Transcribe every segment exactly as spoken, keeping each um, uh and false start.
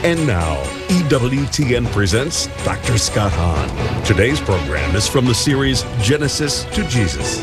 And now, E W T N presents Doctor Scott Hahn. Today's program is from the series Genesis to Jesus.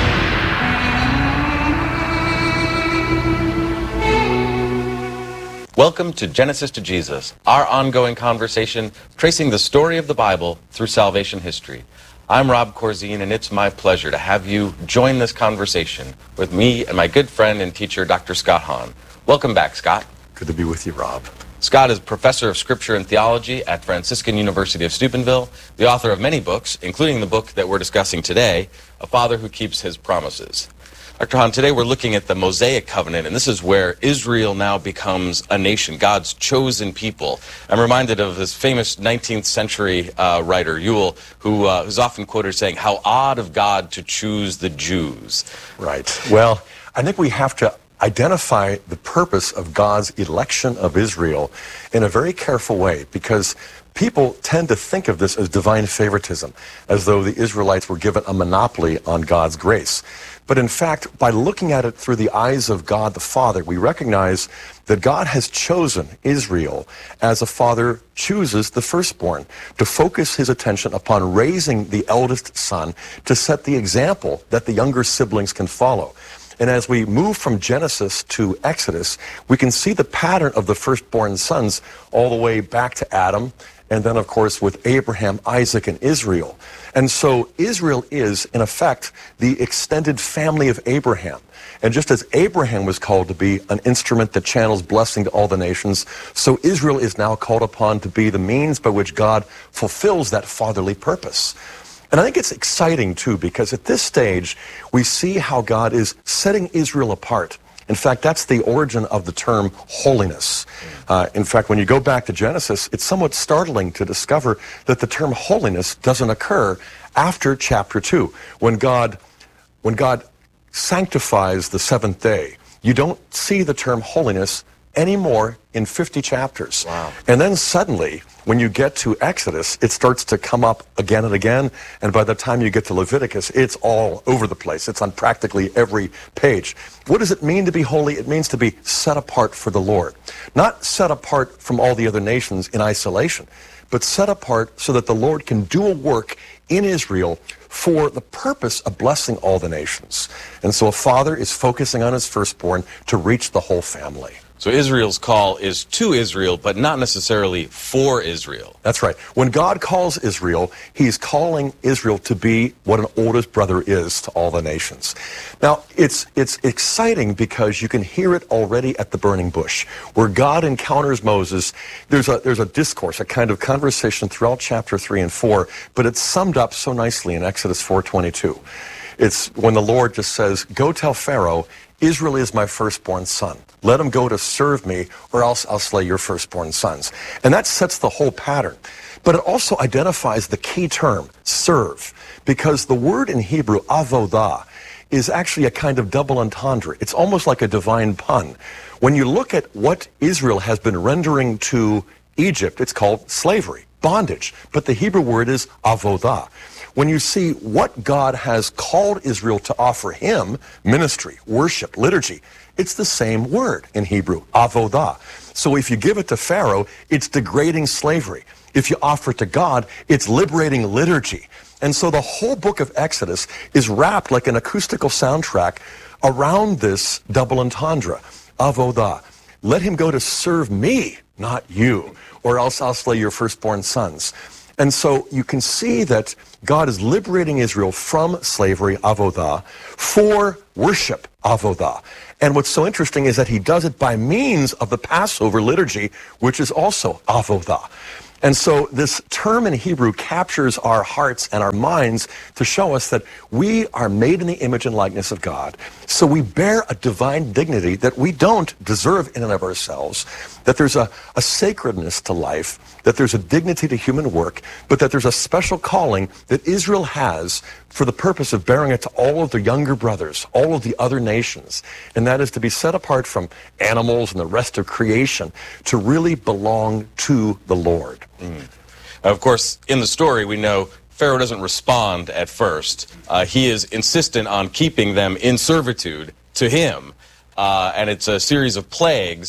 Welcome to Genesis to Jesus, our ongoing conversation tracing the story of the Bible through salvation history. I'm Rob Corzine, and it's my pleasure to have you join this conversation with me and my good friend and teacher, Doctor Scott Hahn. Welcome back, Scott. Good to be with you, Rob. Scott is professor of scripture and theology at Franciscan University of Steubenville, the author of many books, including the book that we're discussing today, A Father Who Keeps His Promises. Doctor Hahn, today we're looking at the Mosaic Covenant, and this is where Israel now becomes a nation, God's chosen people. I'm reminded of this famous nineteenth century uh, writer, Ewell, who uh, who's often quoted saying, "How odd of God to choose the Jews." Right. Well, I think we have to identify the purpose of God's election of Israel in a very careful way, because people tend to think of this as divine favoritism, as though the Israelites were given a monopoly on God's grace. But in fact, by looking at it through the eyes of God the Father, we recognize that God has chosen Israel as a father chooses the firstborn, to focus his attention upon raising the eldest son, to set the example that the younger siblings can follow. And as we move from Genesis to Exodus, we can see the pattern of the firstborn sons all the way back to Adam, and then, of course, with Abraham, Isaac, and Israel. And so Israel is, in effect, the extended family of Abraham. And just as Abraham was called to be an instrument that channels blessing to all the nations, so Israel is now called upon to be the means by which God fulfills that fatherly purpose. And I think it's exciting, too, because at this stage, we see how God is setting Israel apart. In fact, that's the origin of the term holiness. Uh, in fact, when you go back to Genesis, it's somewhat startling to discover that the term holiness doesn't occur after chapter two. When God, when God sanctifies the seventh day, you don't see the term holiness anymore in fifty chapters. Wow. And then suddenly, when you get to Exodus, it starts to come up again and again, and by the time you get to Leviticus, it's all over the place. It's on practically every page. What does it mean to be holy? It means to be set apart for the Lord. Not set apart from all the other nations in isolation, but set apart so that the Lord can do a work in Israel for the purpose of blessing all the nations. And so a father is focusing on his firstborn to reach the whole family. So Israel's call is to Israel, but not necessarily for Israel. That's right. When God calls Israel, he's calling Israel to be what an oldest brother is to all the nations. Now, it's it's exciting because you can hear it already at the burning bush, where God encounters Moses. There's a there's a discourse, a kind of conversation throughout chapter three and four, but it's summed up so nicely in Exodus four twenty-two. It's when the Lord just says, "Go tell Pharaoh, Israel is my firstborn son. Let him go to serve me, or else I'll slay your firstborn sons." And that sets the whole pattern. But it also identifies the key term, serve, because the word in Hebrew, avodah, is actually a kind of double entendre. It's almost like a divine pun. When you look at what Israel has been rendering to Egypt, it's called slavery, bondage. But the Hebrew word is avodah. When you see what God has called Israel to offer him, ministry, worship, liturgy, it's the same word in Hebrew, avodah. So if you give it to Pharaoh, it's degrading slavery. If you offer it to God, it's liberating liturgy. And so the whole book of Exodus is wrapped like an acoustical soundtrack around this double entendre, avodah. Let him go to serve me, not you, or else I'll slay your firstborn sons. And so you can see that God is liberating Israel from slavery, avodah, for worship, avodah. And what's so interesting is that he does it by means of the Passover liturgy, which is also avodah. And so this term in Hebrew captures our hearts and our minds to show us that we are made in the image and likeness of God. So we bear a divine dignity that we don't deserve in and of ourselves, that there's a, a sacredness to life, that there's a dignity to human work, but that there's a special calling that Israel has for the purpose of bearing it to all of their younger brothers, all of the other nations, and that is to be set apart from animals and the rest of creation to really belong to the Lord. Mm. Of course, in the story, we know Pharaoh doesn't respond at first. Uh, he is insistent on keeping them in servitude to him, uh, and it's a series of plagues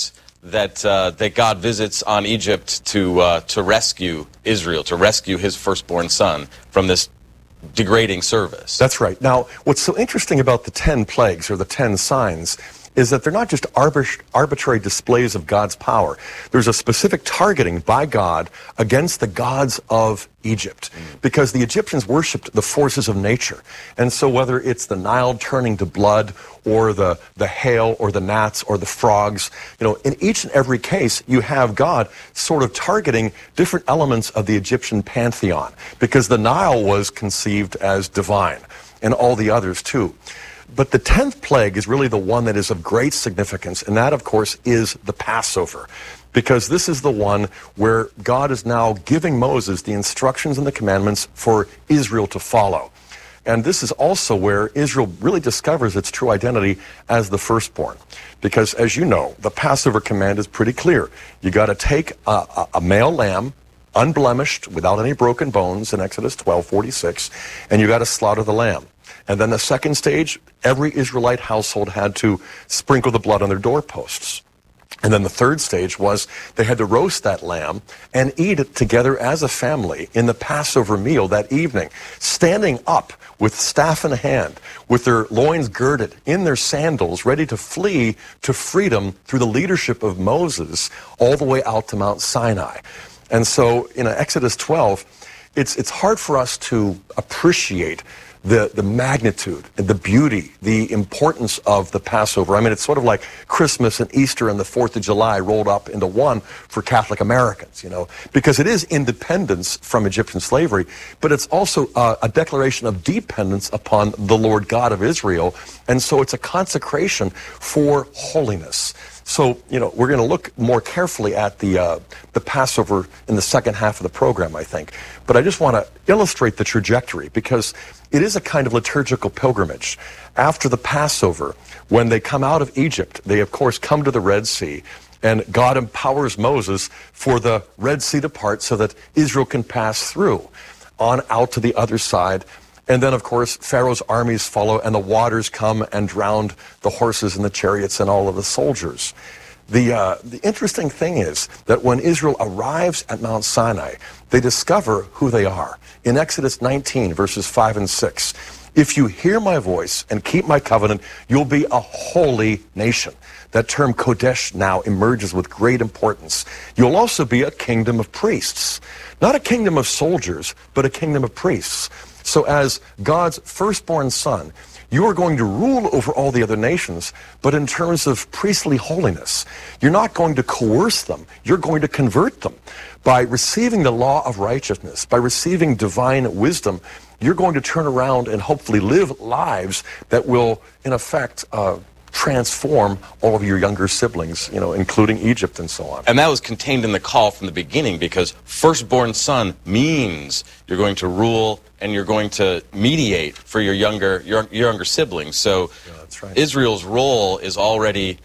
that uh, that God visits on Egypt to uh, to rescue Israel, to rescue his firstborn son from this degrading service. That's right. Now, what's so interesting about the ten plagues, or the ten signs, is that they're not just arbit- arbitrary displays of God's power. There's a specific targeting by God against the gods of Egypt, mm. because the Egyptians worshipped the forces of nature. And so whether it's the Nile turning to blood, or the, the hail, or the gnats, or the frogs, you know, in each and every case, you have God sort of targeting different elements of the Egyptian pantheon, because the Nile was conceived as divine, and all the others too. But the tenth plague is really the one that is of great significance, and that, of course, is the Passover, because this is the one where God is now giving Moses the instructions and the commandments for Israel to follow. And this is also where Israel really discovers its true identity as the firstborn. Because, as you know, the Passover command is pretty clear. You got to take a, a, a male lamb, unblemished, without any broken bones, in Exodus twelve forty-six, and you got to slaughter the lamb. And then the second stage, every Israelite household had to sprinkle the blood on their doorposts. And then the third stage was they had to roast that lamb and eat it together as a family in the Passover meal that evening, standing up with staff in hand, with their loins girded, in their sandals, ready to flee to freedom through the leadership of Moses all the way out to Mount Sinai. And so in Exodus twelve, it's, it's hard for us to appreciate the, the magnitude, and the beauty, the importance of the Passover. I mean, it's sort of like Christmas and Easter and the fourth of July rolled up into one for Catholic Americans, you know, because it is independence from Egyptian slavery, but it's also uh, a declaration of dependence upon the Lord God of Israel, and so it's a consecration for holiness. So, you know, we're going to look more carefully at the uh, the Passover in the second half of the program, I think. But I just want to illustrate the trajectory, because it is a kind of liturgical pilgrimage. After the Passover, when they come out of Egypt, they, of course, come to the Red Sea, and God empowers Moses for the Red Sea to part so that Israel can pass through on out to the other side. And then, of course, Pharaoh's armies follow, and the waters come and drown the horses and the chariots and all of the soldiers. The, uh, the interesting thing is that when Israel arrives at Mount Sinai, they discover who they are. In Exodus nineteen, verses five and six, if you hear my voice and keep my covenant, you'll be a holy nation. That term Kodesh now emerges with great importance. You'll also be a kingdom of priests. Not a kingdom of soldiers, but a kingdom of priests. So as God's firstborn son, you are going to rule over all the other nations, but in terms of priestly holiness. You're not going to coerce them. You're going to convert them. By receiving the law of righteousness, by receiving divine wisdom, you're going to turn around and hopefully live lives that will, in effect, uh, transform all of your younger siblings, you know, including Egypt and so on. And that was contained in the call from the beginning, because firstborn son means you're going to rule and you're going to mediate for your younger your, your younger siblings. So yeah, that's right. Israel's role is already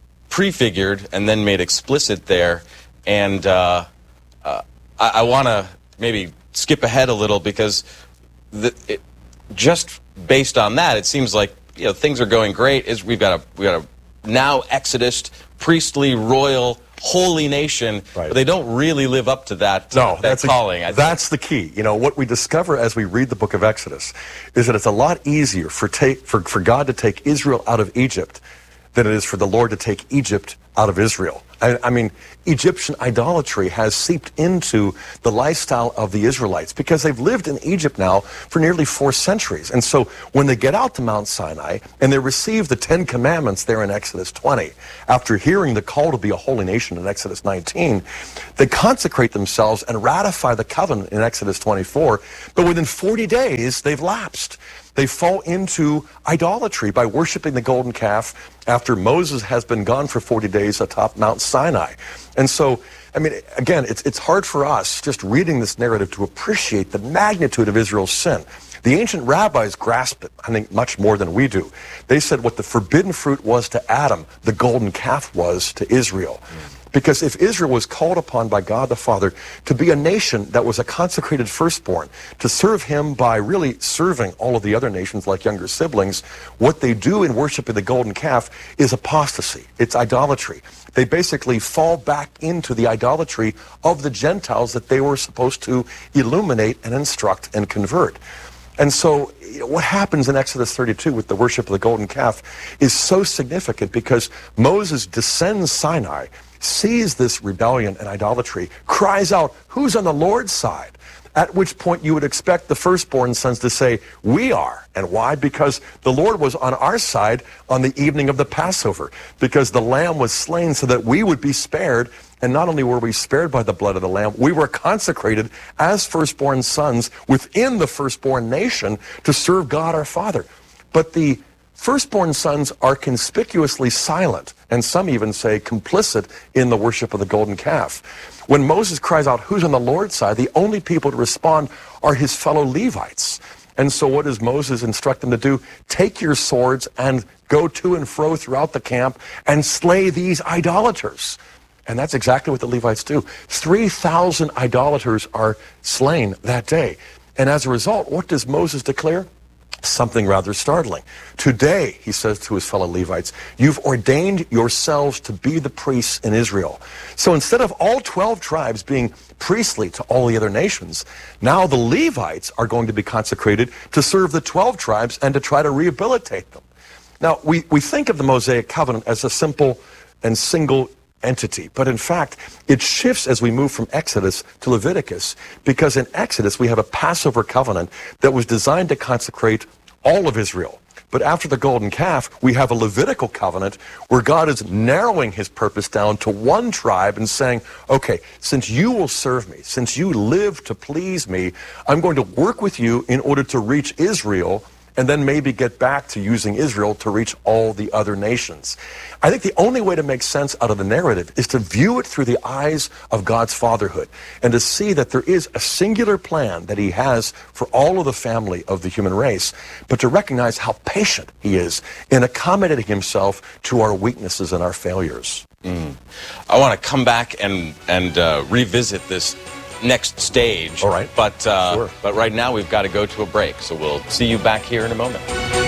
prefigured and then made explicit there. And uh, uh, I, I want to maybe skip ahead a little, because the, it, just based on that, it seems like, you know, things are going great. Is we've got a we got a now Exodus, priestly, royal, holy nation, right. But they don't really live up to that. No, that that's calling. A, that's the key. You know, what we discover as we read the book of Exodus is that it's a lot easier for take for for God to take Israel out of Egypt than it is for the Lord to take Egypt out of Israel. I, I mean, Egyptian idolatry has seeped into the lifestyle of the Israelites, because they've lived in Egypt now for nearly four centuries. And so when they get out to Mount Sinai and they receive the Ten Commandments there in Exodus twenty, after hearing the call to be a holy nation in Exodus nineteen, they consecrate themselves and ratify the covenant in Exodus twenty-four, but within forty days, they've lapsed. They fall into idolatry by worshiping the golden calf after Moses has been gone for forty days atop Mount Sinai. And so, I mean, again, it's, it's hard for us, just reading this narrative, to appreciate the magnitude of Israel's sin. The ancient rabbis grasped it, I think, much more than we do. They said what the forbidden fruit was to Adam, the golden calf was to Israel. Mm. Because if Israel was called upon by God the Father to be a nation that was a consecrated firstborn, to serve him by really serving all of the other nations like younger siblings, what they do in worshiping the golden calf is apostasy. It's idolatry. They basically fall back into the idolatry of the Gentiles that they were supposed to illuminate and instruct and convert. And so you know, what happens in Exodus thirty-two with the worship of the golden calf is so significant because Moses descends Sinai, sees this rebellion and idolatry, cries out, "Who's on the Lord's side?" At which point you would expect the firstborn sons to say, "We are." And why? Because the Lord was on our side on the evening of the Passover, because the lamb was slain so that we would be spared. And not only were we spared by the blood of the lamb, we were consecrated as firstborn sons within the firstborn nation to serve God our Father. But the firstborn sons are conspicuously silent, and some even say complicit in the worship of the golden calf. When Moses cries out, "Who's on the Lord's side?" the only people to respond are his fellow Levites. And so what does Moses instruct them to do? Take your swords and go to and fro throughout the camp and slay these idolaters. And that's exactly what the Levites do. three thousand idolaters are slain that day. And as a result, what does Moses declare? Something rather startling. "Today," he says to his fellow Levites, "you've ordained yourselves to be the priests in Israel." So instead of all twelve tribes being priestly to all the other nations, now the Levites are going to be consecrated to serve the twelve tribes and to try to rehabilitate them. Now, we, we think of the Mosaic covenant as a simple and single entity, but in fact it shifts as we move from Exodus to Leviticus, because in Exodus we have a Passover covenant that was designed to consecrate all of Israel. But after the golden calf, we have a Levitical covenant where God is narrowing his purpose down to one tribe and saying, okay, since you will serve me, since you live to please me, I'm going to work with you in order to reach Israel, and then maybe get back to using Israel to reach all the other nations. I think the only way to make sense out of the narrative is to view it through the eyes of God's fatherhood and to see that there is a singular plan that he has for all of the family of the human race, but to recognize how patient he is in accommodating himself to our weaknesses and our failures. Mm. I want to come back and, and uh, revisit this next stage. All right. But, uh, sure. but right now we've got to go to a break, so we'll see you back here in a moment.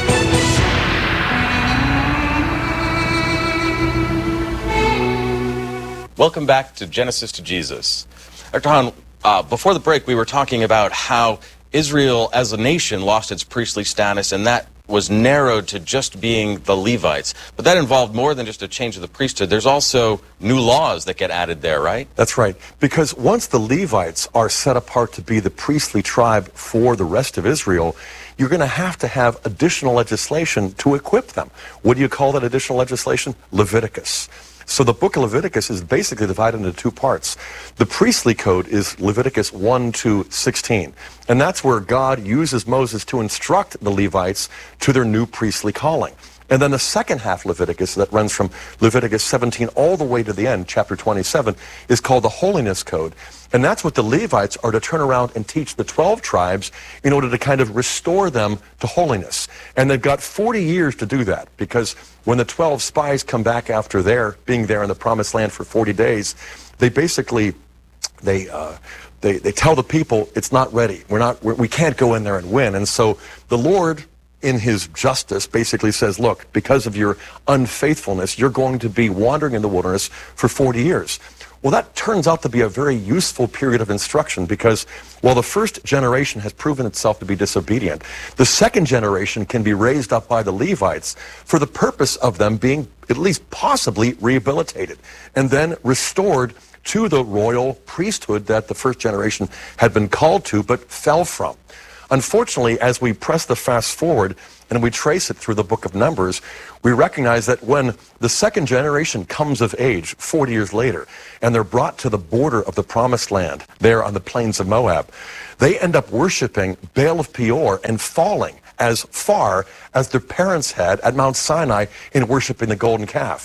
Welcome back to Genesis to Jesus. Doctor Hahn, uh, before the break we were talking about how Israel as a nation lost its priestly status, and that was narrowed to just being the Levites. But that involved more than just a change of the priesthood. There's also new laws that get added there, right? That's right. Because once the Levites are set apart to be the priestly tribe for the rest of Israel, you're going to have to have additional legislation to equip them. What do you call that additional legislation? Leviticus. So the book of Leviticus is basically divided into two parts. The priestly code is Leviticus one to sixteen. And that's where God uses Moses to instruct the Levites to their new priestly calling. And then the second half Leviticus, that runs from Leviticus seventeen all the way to the end, chapter twenty-seven, is called the Holiness Code. And that's what the Levites are to turn around and teach the twelve tribes in order to kind of restore them to holiness. And they've got forty years to do that, because when the twelve spies come back after their being there in the promised land for forty days, they basically, they, uh, they, they tell the people, it's not ready. We're not, we're, we can't go in there and win. And so the Lord, in his justice, basically says, look, because of your unfaithfulness, you're going to be wandering in the wilderness for forty years. Well, that turns out to be a very useful period of instruction, because while the first generation has proven itself to be disobedient, the second generation can be raised up by the Levites for the purpose of them being at least possibly rehabilitated and then restored to the royal priesthood that the first generation had been called to but fell from. Unfortunately, as we press the fast forward and we trace it through the book of Numbers, we recognize that when the second generation comes of age forty years later and they're brought to the border of the promised land there on the plains of Moab, they end up worshiping Baal of Peor and falling as far as their parents had at Mount Sinai in worshiping the golden calf.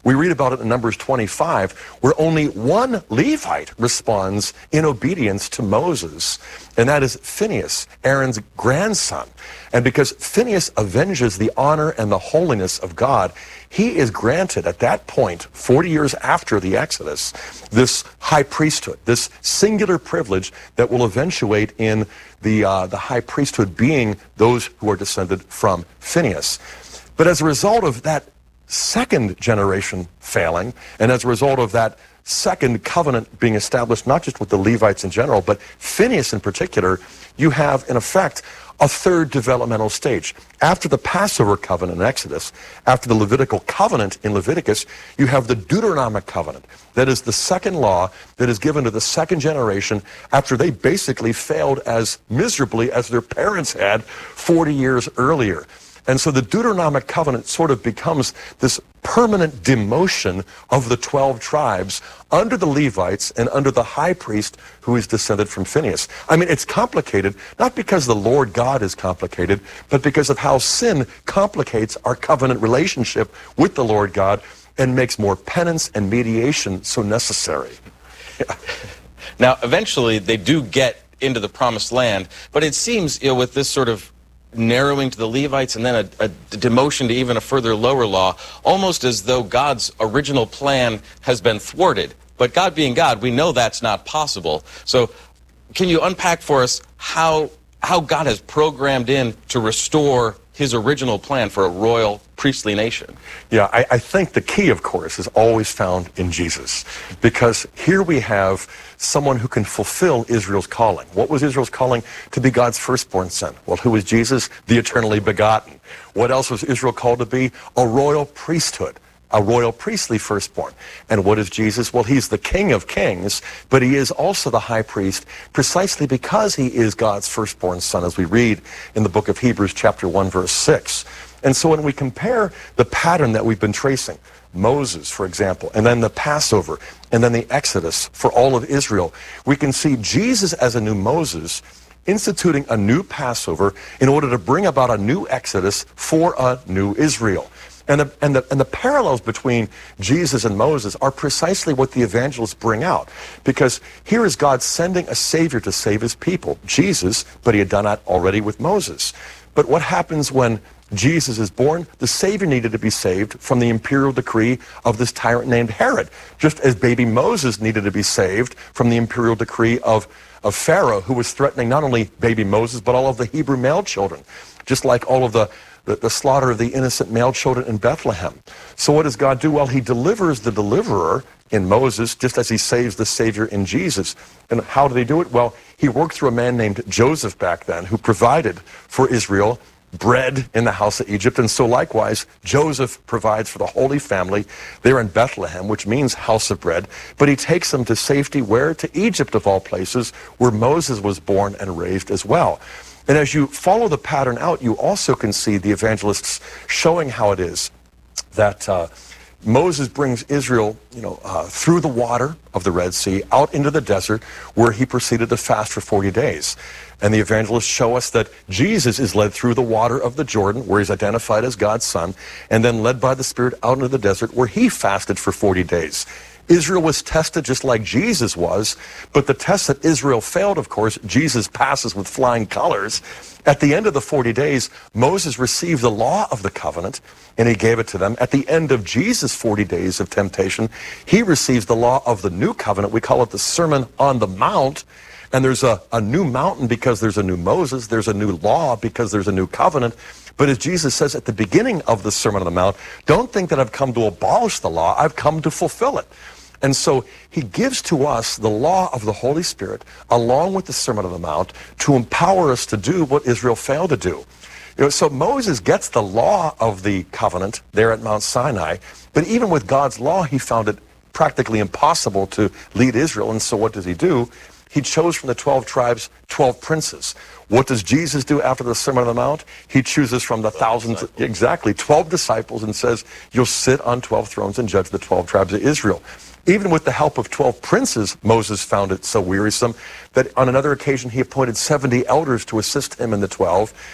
We read about it in Numbers twenty-five, where only one Levite responds in obedience to Moses, and that is Phinehas, Aaron's grandson. And because Phinehas avenges the honor and the holiness of God, he is granted at that point, forty years after the Exodus, this high priesthood, this singular privilege that will eventuate in the, uh, the high priesthood being those who are descended from Phinehas. But as a result of that second generation failing, and as a result of that second covenant being established, not just with the Levites in general, but Phinehas in particular, you have, in effect, a third developmental stage. After the Passover covenant in Exodus, after the Levitical covenant in Leviticus, you have the Deuteronomic covenant. That is the second law that is given to the second generation after they basically failed as miserably as their parents had forty years earlier. And so the Deuteronomic covenant sort of becomes this permanent demotion of the twelve tribes under the Levites and under the high priest who is descended from Phinehas. I mean, it's complicated, not because the Lord God is complicated, but because of how sin complicates our covenant relationship with the Lord God and makes more penance and mediation so necessary. Yeah. Now, eventually, they do get into the promised land, but it seems, you know, with this sort of narrowing to the Levites and then a, a demotion to even a further lower law, almost as though God's original plan has been thwarted. But God being God, we know that's not possible. So can you unpack for us how, how God has programmed in to restore his original plan for a royal priestly nation? Yeah, I, I think the key, of course, is always found in Jesus. Because here we have someone who can fulfill Israel's calling. What was Israel's calling? To be God's firstborn son. Well, who was Jesus? The eternally begotten. What else was Israel called to be? A royal priesthood. A royal priestly firstborn. And what is Jesus? Well, he's the King of Kings, but he is also the high priest precisely because he is God's firstborn son, as we read in the book of Hebrews chapter one, verse six. And so when we compare the pattern that we've been tracing, Moses, for example, and then the Passover, and then the Exodus for all of Israel, we can see Jesus as a new Moses instituting a new Passover in order to bring about a new Exodus for a new Israel. And the, and, the, and the parallels between Jesus and Moses are precisely what the evangelists bring out. Because here is God sending a Savior to save his people, Jesus, but he had done that already with Moses. But what happens when Jesus is born? The Savior needed to be saved from the imperial decree of this tyrant named Herod, just as baby Moses needed to be saved from the imperial decree of, of Pharaoh, who was threatening not only baby Moses, but all of the Hebrew male children, just like all of the The, the slaughter of the innocent male children in Bethlehem. So what does God do? Well, he delivers the deliverer in Moses, just as he saves the Savior in Jesus. And how did he do it? Well, he worked through a man named Joseph back then, who provided for Israel bread in the house of Egypt. And so likewise, Joseph provides for the Holy Family there in Bethlehem, which means house of bread. But he takes them to safety where? To Egypt, of all places, where Moses was born and raised as well. And as you follow the pattern out, you also can see the evangelists showing how it is that uh, Moses brings Israel, you know, uh, through the water of the Red Sea out into the desert, where he proceeded to fast for forty days. And the evangelists show us that Jesus is led through the water of the Jordan, where he's identified as God's son, and then led by the Spirit out into the desert, where he fasted for forty days. Israel was tested just like Jesus was, but the test that Israel failed, of course, Jesus passes with flying colors. At the end of the forty days, Moses received the law of the covenant, and he gave it to them. At the end of Jesus' forty days of temptation, he receives the law of the new covenant. We call it the Sermon on the Mount. And there's a, a new mountain because there's a new Moses. There's a new law because there's a new covenant. But as Jesus says at the beginning of the Sermon on the Mount, don't think that I've come to abolish the law. I've come to fulfill it. And so he gives to us the law of the Holy Spirit, along with the Sermon on the Mount, to empower us to do what Israel failed to do. You know, so Moses gets the law of the covenant there at Mount Sinai, but even with God's law, he found it practically impossible to lead Israel. And so what does he do? He chose from the twelve tribes twelve princes. What does Jesus do after the Sermon on the Mount? He chooses from the thousands, disciples. exactly, twelve disciples, and says, you'll sit on twelve thrones and judge the twelve tribes of Israel. Even with the help of twelve princes, Moses found it so wearisome that on another occasion he appointed seventy elders to assist him in the twelve.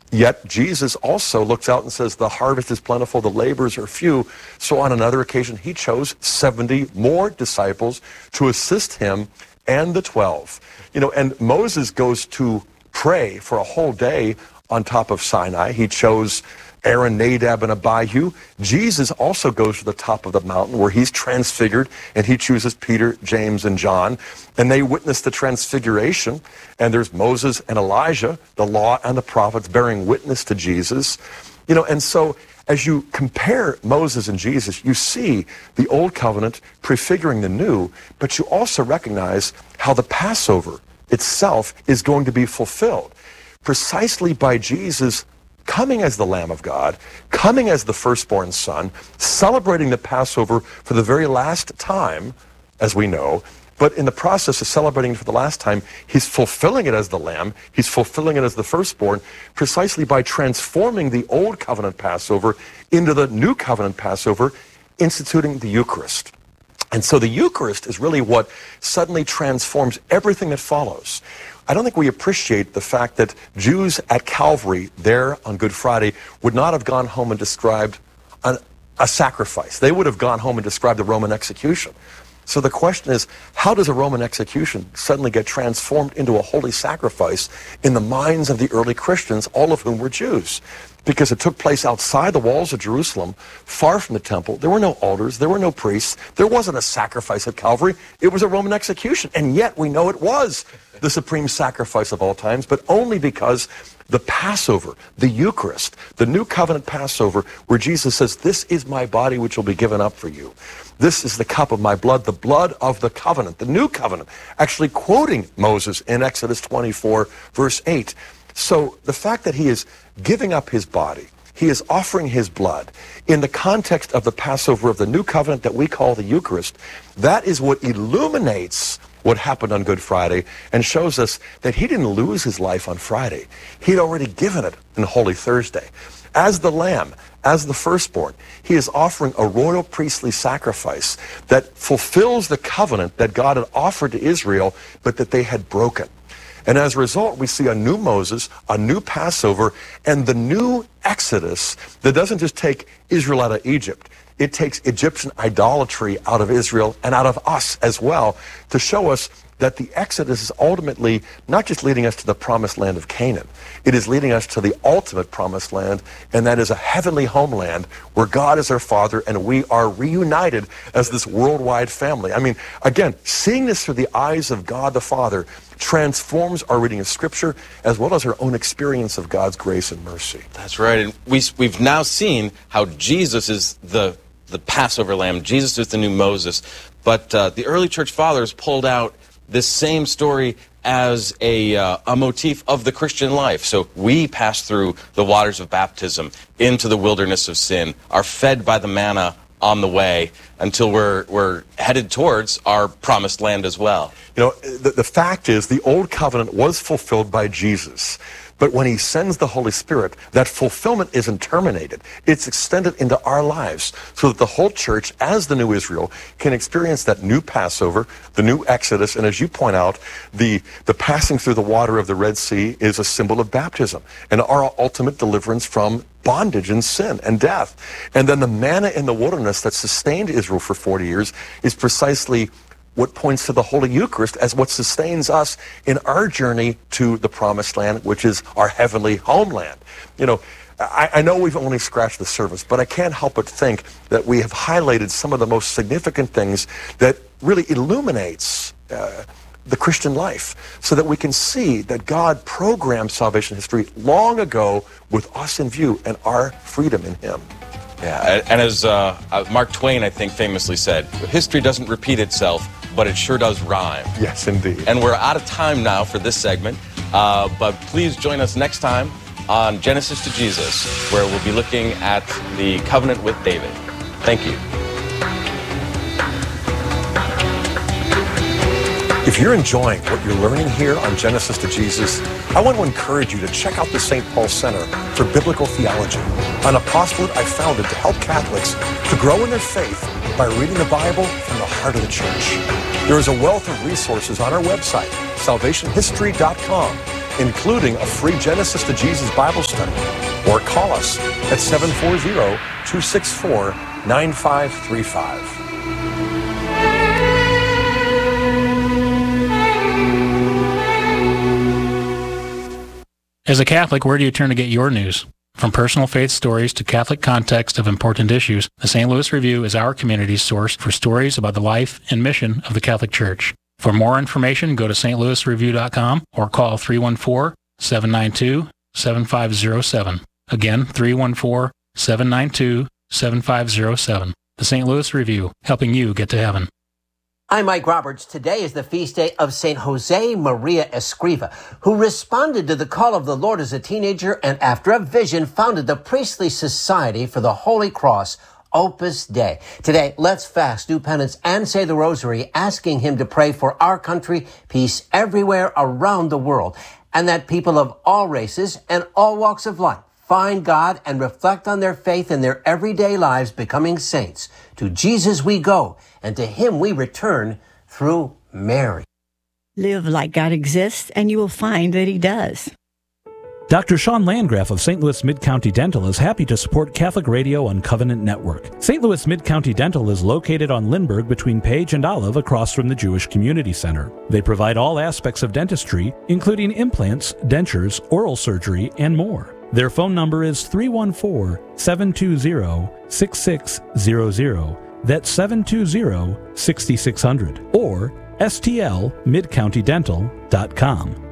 Yet Jesus also looks out and says, the harvest is plentiful, the laborers are few. So on another occasion, he chose seventy more disciples to assist him and the twelve. You know, and Moses goes to pray for a whole day on top of Sinai. He chose Aaron, Nadab, and Abihu. Jesus also goes to the top of the mountain where he's transfigured, and he chooses Peter, James, and John. And they witness the transfiguration, and there's Moses and Elijah, the law and the prophets bearing witness to Jesus. You know, and so as you compare Moses and Jesus, you see the old covenant prefiguring the new, but you also recognize how the Passover itself is going to be fulfilled precisely by Jesus coming as the Lamb of God, coming as the firstborn son, celebrating the Passover for the very last time, as we know. But in the process of celebrating it for the last time, he's fulfilling it as the Lamb, he's fulfilling it as the firstborn, precisely by transforming the old covenant Passover into the new covenant Passover, instituting the Eucharist. And so the Eucharist is really what suddenly transforms everything that follows. I don't think we appreciate the fact that Jews at Calvary there on Good Friday would not have gone home and described an, a sacrifice. They would have gone home and described the Roman execution. So the question is, how does a Roman execution suddenly get transformed into a holy sacrifice in the minds of the early Christians, all of whom were Jews? Because it took place outside the walls of Jerusalem, far from the temple. There were no altars, there were no priests, there wasn't a sacrifice at Calvary. It was a Roman execution, and yet we know it was the supreme sacrifice of all times, but only because the Passover, the Eucharist, the New Covenant Passover, where Jesus says, this is my body which will be given up for you. This is the cup of my blood, the blood of the covenant, the New Covenant, actually quoting Moses in Exodus twenty-four, verse eight. So the fact that he is giving up his body, he is offering his blood in the context of the Passover of the New Covenant that we call the Eucharist, that is what illuminates what happened on Good Friday and shows us that he didn't lose his life on Friday. He'd already given it on Holy Thursday. As the Lamb, as the firstborn, he is offering a royal priestly sacrifice that fulfills the covenant that God had offered to Israel, but that they had broken. And as a result, we see a new Moses, a new Passover, and the new Exodus that doesn't just take Israel out of Egypt. It takes Egyptian idolatry out of Israel and out of us as well to show us that the Exodus is ultimately not just leading us to the promised land of Canaan. It is leading us to the ultimate promised land, and that is a heavenly homeland where God is our Father and we are reunited as this worldwide family. I mean, again, seeing this through the eyes of God the Father transforms our reading of Scripture as well as our own experience of God's grace and mercy. That's right. And we, we've now seen how Jesus is the, the Passover lamb. Jesus is the new Moses. But uh, the early church fathers pulled out this same story as a, uh, a motif of the Christian life. So we pass through the waters of baptism into the wilderness of sin, are fed by the manna on the way until we're, we're headed towards our promised land as well. You know, the, the fact is the old covenant was fulfilled by Jesus. But when he sends the Holy Spirit, that fulfillment isn't terminated. It's extended into our lives so that the whole church, as the new Israel, can experience that new Passover, the new Exodus. And as you point out, the, the passing through the water of the Red Sea is a symbol of baptism and our ultimate deliverance from bondage and sin and death. And then the manna in the wilderness that sustained Israel for forty years is precisely what points to the Holy Eucharist as what sustains us in our journey to the Promised Land, which is our heavenly homeland. You know, I, I know we've only scratched the surface, but I can't help but think that we have highlighted some of the most significant things that really illuminates uh, the Christian life, so that we can see that God programmed salvation history long ago with us in view and our freedom in Him. Yeah, and as uh, Mark Twain, I think, famously said, history doesn't repeat itself, but it sure does rhyme. Yes, indeed. And we're out of time now for this segment, uh, but please join us next time on Genesis to Jesus, where we'll be looking at the covenant with David. Thank you. If you're enjoying what you're learning here on Genesis to Jesus, I want to encourage you to check out the Saint Paul Center for Biblical Theology, an apostolate I founded to help Catholics to grow in their faith by reading the Bible from the heart of the church. There is a wealth of resources on our website, salvation history dot com, including a free Genesis to Jesus Bible study. Or call us at seven four zero, two six four, nine five three five. As a Catholic, where do you turn to get your news? From personal faith stories to Catholic context of important issues, the Saint Louis Review is our community's source for stories about the life and mission of the Catholic Church. For more information, go to s t louis review dot com or call three one four, seven nine two, seven five zero seven. Again, three one four, seven nine two, seven five zero seven. The Saint Louis Review, helping you get to heaven. I'm Mike Roberts. Today is the feast day of Saint Jose Maria Escriva, who responded to the call of the Lord as a teenager and after a vision founded the Priestly Society for the Holy Cross, Opus Dei. Today, let's fast, do penance, and say the rosary, asking him to pray for our country, peace everywhere around the world, and that people of all races and all walks of life find God and reflect on their faith in their everyday lives, becoming saints. To Jesus we go, and to him we return through Mary. Live like God exists, and you will find that he does. Doctor Sean Landgraf of Saint Louis Mid-County Dental is happy to support Catholic Radio on Covenant Network. Saint Louis Mid-County Dental is located on Lindbergh between Page and Olive across from the Jewish Community Center. They provide all aspects of dentistry, including implants, dentures, oral surgery, and more. Their phone number is three one four, seven two zero, six six zero zero. That's seven two zero, six six zero zero. Or S T L mid county dental dot com.